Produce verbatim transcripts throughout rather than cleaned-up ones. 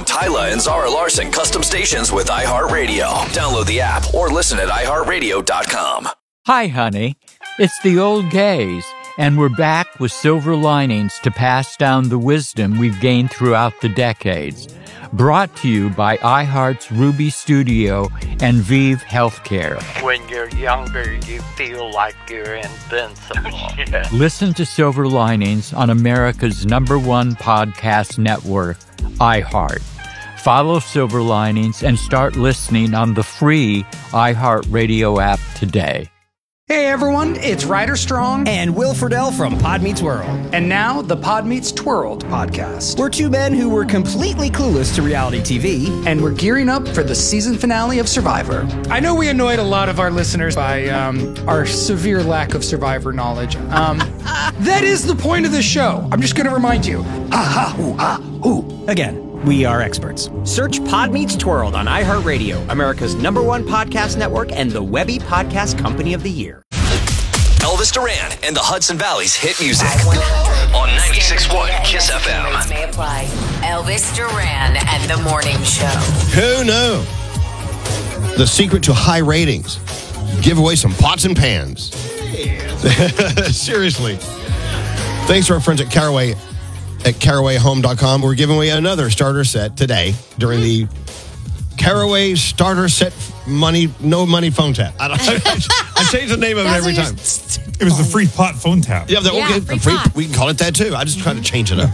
Tyla and Zara Larson custom stations with iHeartRadio. Download the app or listen at i heart radio dot com. Hi, honey. It's the old gays, and we're back with silver linings to pass down the wisdom we've gained throughout the decades. Brought to you by iHeart's Ruby Studio and Vive Healthcare. When you're younger, you feel like you're invincible. Yeah. Listen to Silver Linings on America's number one podcast network, iHeart. Follow Silver Linings and start listening on the free iHeartRadio app today. Hey everyone, it's Ryder Strong and Will Friedle from Pod Meets World. And now the Pod Meets Twirled podcast. We're two men who were completely clueless to reality T V. And we're gearing up for the season finale of Survivor. I know we annoyed a lot of our listeners by um, our severe lack of Survivor knowledge. Um, that is the point of the show. I'm just going to remind you. Ah, ooh, ah, ooh. Again. We are experts. Search Pod Meets Twirled on iHeartRadio, America's number one podcast network and the Webby Podcast Company of the Year. Elvis Duran and the Hudson Valley's hit music on ninety-six point one Kiss F M. May apply. Elvis Duran and the Morning Show. Who knew? The secret to high ratings. Give away some pots and pans. Seriously. Thanks to our friends at Caraway. At caraway home dot com, we're giving away another starter set today during the Caraway Starter Set Money No Money Phone Tap. I, don't, I change the name of it every time. It was the free pot phone tap. Yeah, the, Yeah, okay, free free, pot. we can call it that too. I just try to change it up.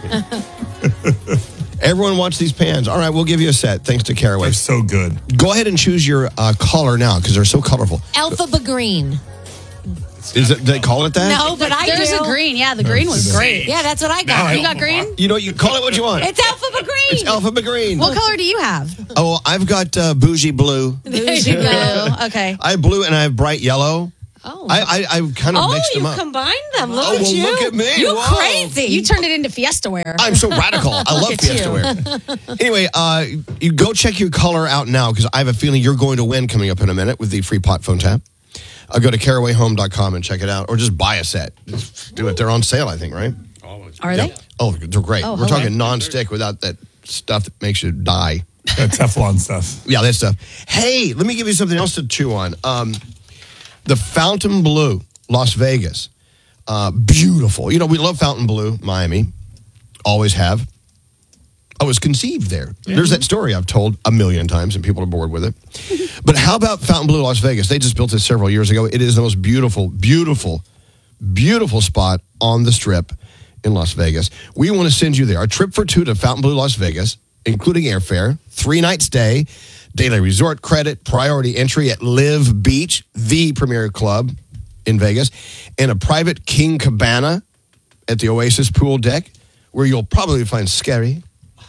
Everyone wants these pans. All right, we'll give you a set thanks to Caraway. They're so good. Go ahead and choose your uh, color now because they're so colorful. Alphaba green. Is it? They call it that? No, but I There's do. a green. Yeah, the green was great. Yeah, that's what I got. Now I You don't got green? You know, you call it what you want. It's Alphaba green. It's Alphaba green. What color do you have? Oh, I've got uh, bougie blue. There you go. Okay. I have blue and I have bright yellow. Oh, I I, I kind of oh, mixed them you up. combined them. Look Oh, at well, you. look at me. You Whoa. crazy. You turned it into Fiesta wear. I'm so radical. I love at Fiesta you. wear. Anyway, uh, you go check your color out now because I have a feeling you're going to win coming up in a minute with the free pot phone tap. Uh, go to caraway home dot com and check it out, or just buy a set. Just do it. They're on sale, I think, right? Are Yeah. they? Oh, they're great. Oh, We're okay. talking non-stick without that stuff that makes you die. That Teflon stuff. Yeah, that stuff. Hey, let me give you something else to chew on. Um, the Fountain Blue, Las Vegas. Uh, beautiful. You know, we love Fountain Blue, Miami. Always have. I was conceived there. Mm-hmm. There's that story I've told a million times, and people are bored with it. But how about Fountain Blue, Las Vegas? They just built this several years ago. It is the most beautiful, beautiful, beautiful spot on the Strip in Las Vegas. We want to send you there. A trip for two to Fountain Blue, Las Vegas, including airfare, three-night stay, daily resort credit, priority entry at Live Beach, the premier club in Vegas, and a private King Cabana at the Oasis pool deck, where you'll probably find Scary.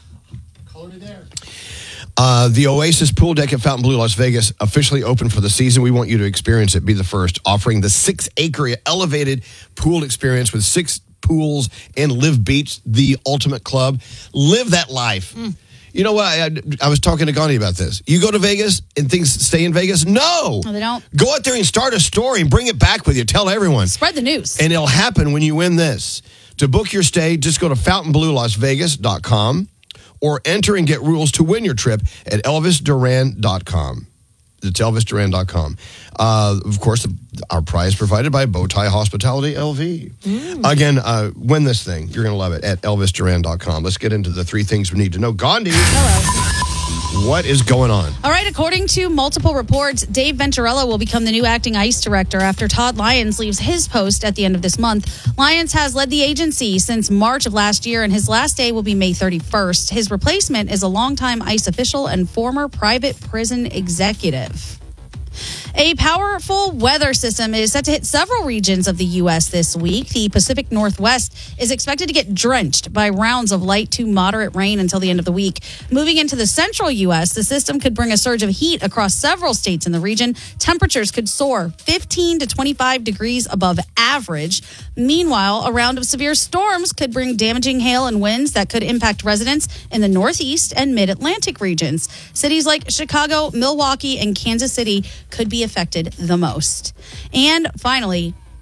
Uh, the Oasis pool deck at Fountain Blue, Las Vegas, officially open for the season. We want you to experience it. Be the first, offering the six-acre elevated pool experience with six pools and Live Beach, the ultimate club. Live that life. Mm. You know what? I, I was talking to Gandhi about this. You go to Vegas and things stay in Vegas? No. No, they don't. Go out there and start a story and bring it back with you. Tell everyone. Spread the news. And it'll happen when you win this. To book your stay, just go to fountain blue las vegas dot com. Or enter and get rules to win your trip at elvis duran dot com. It's elvis duran dot com. Uh, of course, the, our prize provided by Bowtie Hospitality L V. Mm. Again, uh, win this thing. You're going to love it at elvis duran dot com. Let's get into the three things we need to know. Gandhi. Hello. What is going on? All right, according to multiple reports, Dave Venturella will become the new acting ICE director after Todd Lyons leaves his post at the end of this month. Lyons has led the agency since March of last year, and his last day will be May thirty-first. His replacement is a longtime ICE official and former private prison executive. A powerful weather system is set to hit several regions of the U S this week. The Pacific Northwest is expected to get drenched by rounds of light to moderate rain until the end of the week. Moving into the central U S, the system could bring a surge of heat across several states in the region. Temperatures could soar fifteen to twenty-five degrees above average. Meanwhile, a round of severe storms could bring damaging hail and winds that could impact residents in the Northeast and Mid-Atlantic regions. Cities like Chicago, Milwaukee, and Kansas City could be affected the most. And finally,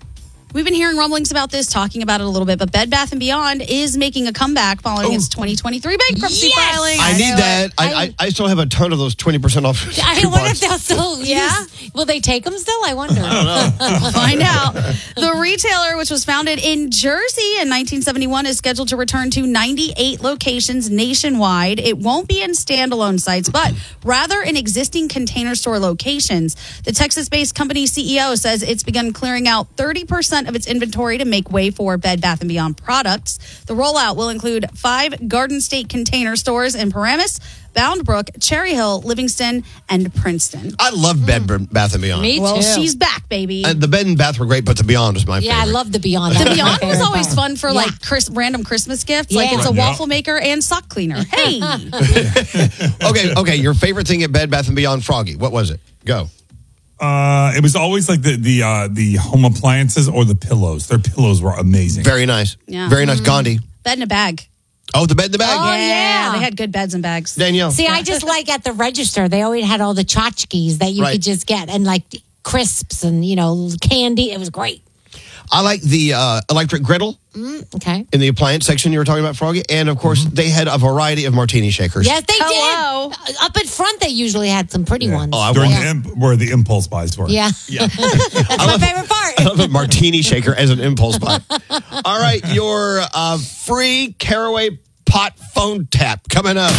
We've been hearing rumblings about this, talking about it a little bit, but Bed Bath and Beyond is making a comeback following Oh. its twenty twenty-three bankruptcy Yes! filing. I need that. I, I, I still have a ton of those twenty percent off I coupons. wonder if they'll still Yeah? use. Will they take them still? I wonder. We'll find out. The retailer, which was founded in Jersey in nineteen seventy-one, is scheduled to return to ninety-eight locations nationwide. It won't be in standalone sites, but rather in existing Container Store locations. The Texas-based company C E O says it's begun clearing out thirty percent of its inventory to make way for Bed Bath and Beyond products. The rollout will include five Garden State Container Stores in Paramus, Bound Brook, Cherry Hill, Livingston, and Princeton. I love Bed Bath and Beyond. Me Well, too. she's back, baby. And the Bed and Bath were great, but the Beyond was my yeah, I favorite. love the Beyond. The That was my Beyond was favorite always part. fun for Yeah. like Chris, random Christmas gifts. Like Yeah. it's a Yeah. waffle maker and sock cleaner. Hey, Okay, okay. Your favorite thing at Bed Bath and Beyond, Froggy. What was it? Go. Uh, it was always like the the uh, the home appliances or the pillows. Their pillows were amazing. Very nice. Yeah. Very nice. Gandhi. bed in a bag. Oh, the bed in the bag. Oh, yeah. They had good beds and bags. Danielle. See, I just like at the register, they always had all the tchotchkes that you Right. could just get and like crisps and, you know, candy. It was great. I like the uh, electric griddle Okay. in the appliance section you were talking about, Froggy. And of course, they had a variety of martini shakers. Yes, they Hello. did. Uh, Up in front, they usually had some pretty ones. Oh, I During want the imp, where the impulse buys were. yeah. Yeah. That's my favorite part. I love a martini shaker as an impulse buy. All right, your uh, free Caraway pot phone tap coming up.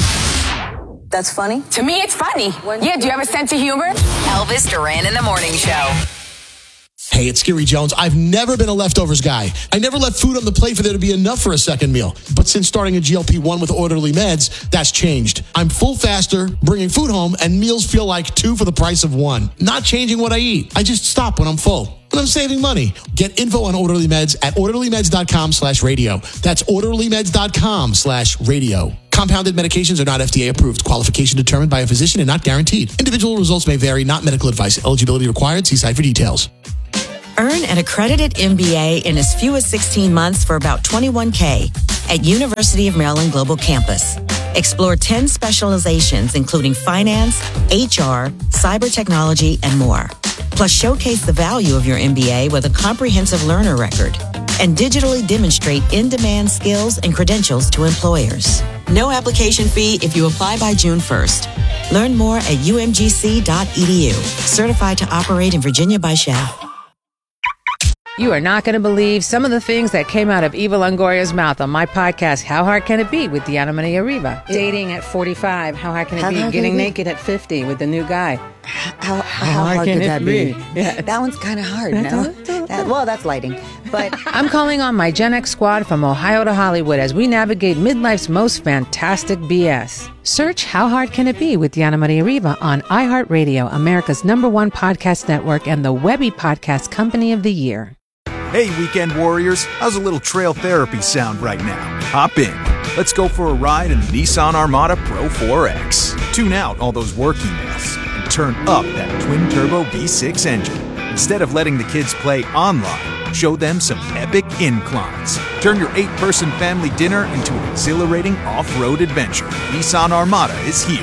That's funny? To me, it's funny. Yeah, do you have a sense of humor? Elvis Duran in the Morning Show. Hey, it's Gary Jones. I've never been a leftovers guy. I never left food on the plate for there to be enough for a second meal. But since starting a G L P one with Orderly Meds, that's changed. I'm full faster, bringing food home, and meals feel like two for the price of one. Not changing what I eat. I just stop when I'm full. And I'm saving money. Get info on Orderly Meds at orderlymeds.com slash radio. That's orderlymeds.com slash radio. Compounded medications are not F D A approved. Qualification determined by a physician and not guaranteed. Individual results may vary, not medical advice. Eligibility required. See site for details. Earn an accredited M B A in as few as sixteen months for about twenty-one K at University of Maryland Global Campus. Explore ten specializations, including finance, H R, cyber technology, and more. Plus, showcase the value of your M B A with a comprehensive learner record and digitally demonstrate in-demand skills and credentials to employers. No application fee if you apply by June first. Learn more at u m g c dot e d u. Certified to operate in Virginia by S H A. You are not going to believe some of the things that came out of Eva Longoria's mouth on my podcast, How Hard Can It Be, with Diana Maria Riva. Dating at forty-five, how hard can it How be? hard can Getting it be? naked at fifty with the new guy. How, how hard can could it that be? be? Yeah. That one's kind of hard, no? That- well, that's lighting. But I'm calling on my Gen X squad from Ohio to Hollywood as we navigate midlife's most fantastic B S. Search How Hard Can It Be with Diana Maria Riva on iHeartRadio, America's number one podcast network and the Webby Podcast Company of the Year. Hey, weekend warriors, how's a little trail therapy sound right now? Hop in. Let's go for a ride in the Nissan Armada Pro four X. Tune out all those work emails and turn up that twin-turbo V six engine. Instead of letting the kids play online, show them some epic inclines. Turn your eight-person family dinner into an exhilarating off-road adventure. Nissan Armada is here.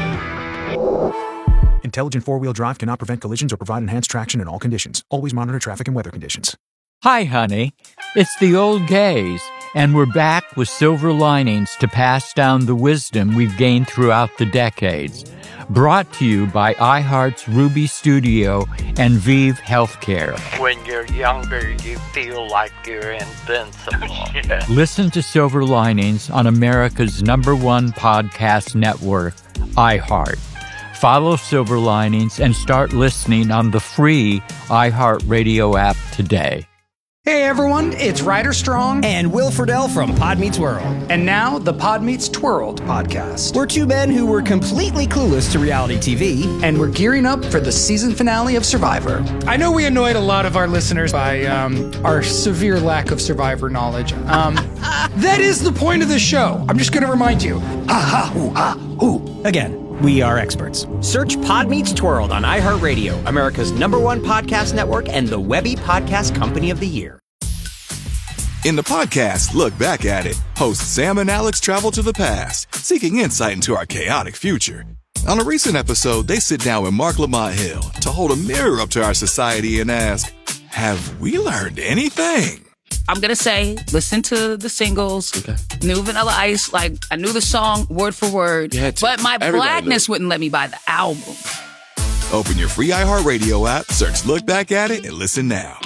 Intelligent four-wheel drive cannot prevent collisions or provide enhanced traction in all conditions. Always monitor traffic and weather conditions. Hi, honey. It's the old gays, and we're back with silver linings to pass down the wisdom we've gained throughout the decades. Brought to you by iHeart's Ruby Studio and Vive Healthcare. When you're younger, you feel like you're invincible. Yeah. Listen to Silver Linings on America's number one podcast network, iHeart. Follow Silver Linings and start listening on the free iHeartRadio app today. Hey everyone, it's Ryder Strong and Will Friedle from Pod Meets World. And now the Pod Meets Twirled podcast. We're two men who were completely clueless to reality T V. And we're gearing up for the season finale of Survivor. I know we annoyed a lot of our listeners by um, our severe lack of Survivor knowledge. Um, that is the point of the show. I'm just going to remind you. Ah, ha, ooh, ah, ooh. Again, we are experts. Search Pod Meets Twirled on iHeartRadio, America's number one podcast network and the Webby Podcast Company of the Year. In the podcast, Look Back at It, hosts Sam and Alex travel to the past, seeking insight into our chaotic future. On a recent episode, they sit down with Mark Lamont Hill to hold a mirror up to our society and ask, Have we learned anything? I'm going to say, listen to the singles, okay. New Vanilla Ice, like, I knew the song word for word, but my blackness wouldn't let me buy the album. Open your free iHeartRadio app, search Look Back at It, and listen now.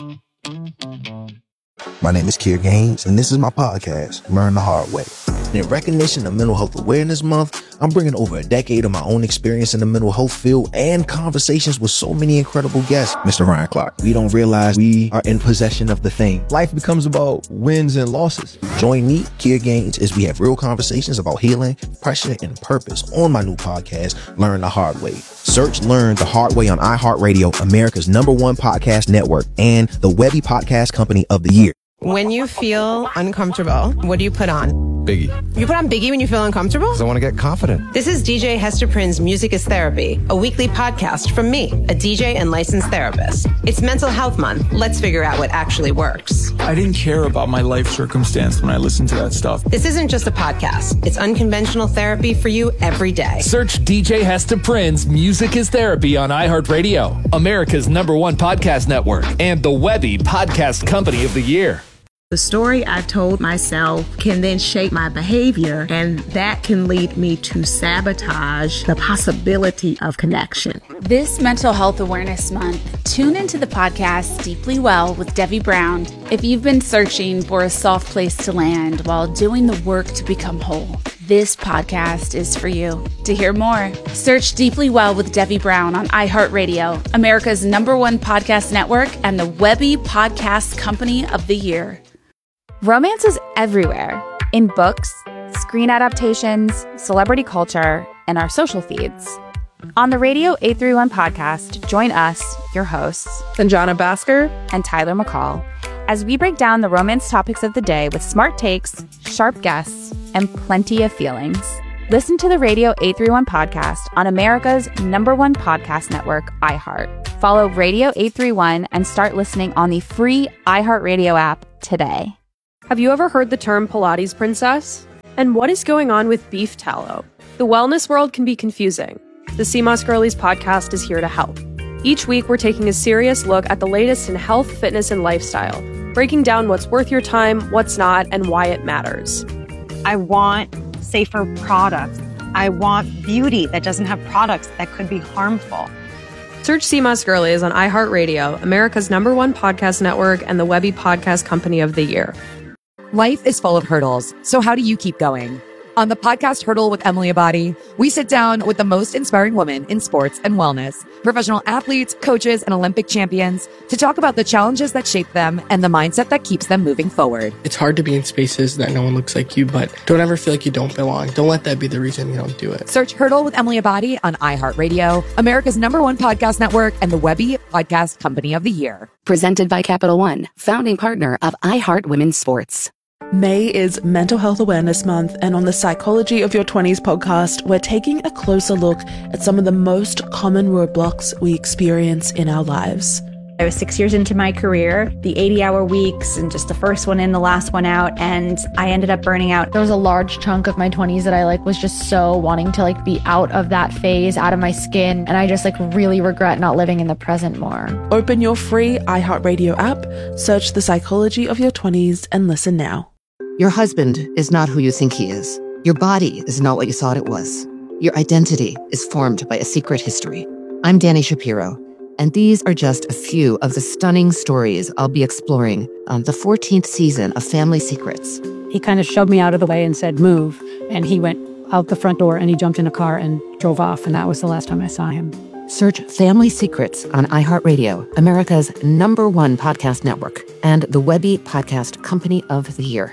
My name is Kier Gaines, and this is my podcast, Learn the Hard Way. In recognition of Mental Health Awareness Month, I'm bringing over a decade of my own experience in the mental health field and conversations with so many incredible guests. Mister Ryan Clark, we don't realize we are in possession of the thing. Life becomes about wins and losses. Join me, Kier Gaines, as we have real conversations about healing, pressure, and purpose on my new podcast, Learn the Hard Way. Search Learn the Hard Way on iHeartRadio, America's number one podcast network, and the Webby Podcast Company of the Year. When you feel uncomfortable, what do you put on? Biggie. You put on Biggie when you feel uncomfortable? Because I want to get confident. This is D J Hester Prynne's Music is Therapy, a weekly podcast from me, a D J and licensed therapist. It's Mental Health Month. Let's figure out what actually works. I didn't care about my life circumstance when I listened to that stuff. This isn't just a podcast. It's unconventional therapy for you every day. Search D J Hester Prynne's Music is Therapy on iHeartRadio, America's number one podcast network, and the Webby Podcast Company of the Year. The story I told myself can then shape my behavior, and that can lead me to sabotage the possibility of connection. This Mental Health Awareness Month, tune into the podcast Deeply Well with Debbie Brown. If you've been searching for a soft place to land while doing the work to become whole, this podcast is for you. To hear more, search Deeply Well with Debbie Brown on iHeartRadio, America's number one podcast network, and the Webby Podcast Company of the Year. Romance is everywhere, in books, screen adaptations, celebrity culture, and our social feeds. On the Radio eight thirty-one podcast, join us, your hosts, Sanjana Bhaskar and Tyler McCall, as we break down the romance topics of the day with smart takes, sharp guests, and plenty of feelings. Listen to the Radio eight thirty-one podcast on America's number one podcast network, iHeart. Follow Radio eight thirty-one and start listening on the free iHeartRadio app today. Have you ever heard the term Pilates princess? And what is going on with beef tallow? The wellness world can be confusing. The Sea Moss Girlies podcast is here to help. Each week, we're taking a serious look at the latest in health, fitness, and lifestyle, breaking down what's worth your time, what's not, and why it matters. I want safer products. I want beauty that doesn't have products that could be harmful. Search Sea Moss Girlies on iHeartRadio, America's number one podcast network, and the Webby Podcast Company of the Year. Life is full of hurdles, so how do you keep going? On the podcast Hurdle with Emily Abadi, we sit down with the most inspiring women in sports and wellness, professional athletes, coaches, and Olympic champions to talk about the challenges that shape them and the mindset that keeps them moving forward. It's hard to be in spaces that no one looks like you, but don't ever feel like you don't belong. Don't let that be the reason you don't do it. Search Hurdle with Emily Abadi on iHeartRadio, America's number one podcast network, and the Webby Podcast Company of the Year. Presented by Capital One, founding partner of iHeart Women's Sports. May is Mental Health Awareness Month, and on the Psychology of Your twenties podcast, we're taking a closer look at some of the most common roadblocks we experience in our lives. I was six years into my career, the eighty-hour weeks, and just the first one in, the last one out, and I ended up burning out. There was a large chunk of my twenties that I like was just so wanting to like be out of that phase, out of my skin, and I just like really regret not living in the present more. Open your free iHeartRadio app, search The Psychology of Your twenties, and listen now. Your husband is not who you think he is. Your body is not what you thought it was. Your identity is formed by a secret history. I'm Dani Shapiro, and these are just a few of the stunning stories I'll be exploring on the fourteenth season of Family Secrets. He kind of shoved me out of the way and said, move. And he went out the front door and he jumped in a car and drove off. And that was the last time I saw him. Search Family Secrets on iHeartRadio, America's number one podcast network, and the Webby Podcast Company of the Year.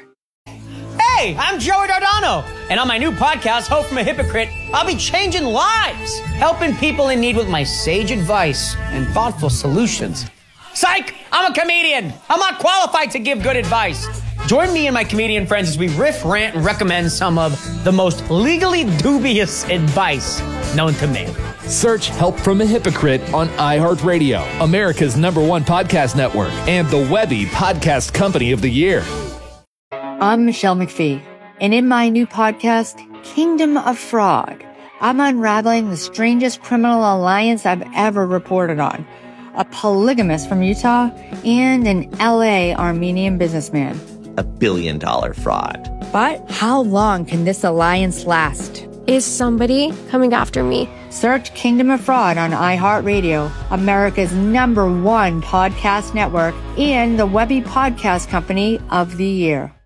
Hey, I'm Joey Dardano, and on my new podcast, Hope from a Hypocrite, I'll be changing lives, helping people in need with my sage advice and thoughtful solutions. Psych! I'm a comedian. I'm not qualified to give good advice. Join me and my comedian friends as we riff, rant, and recommend some of the most legally dubious advice known to me. Search Help from a Hypocrite on iHeartRadio, America's number one podcast network, and the Webby Podcast Company of the Year. I'm Michelle McPhee, and in my new podcast, Kingdom of Fraud, I'm unraveling the strangest criminal alliance I've ever reported on. a polygamist from Utah, and an L A Armenian businessman. A billion dollar fraud. But how long can this alliance last? Is somebody coming after me? Search Kingdom of Fraud on iHeartRadio, America's number one podcast network, and the Webby Podcast Company of the Year.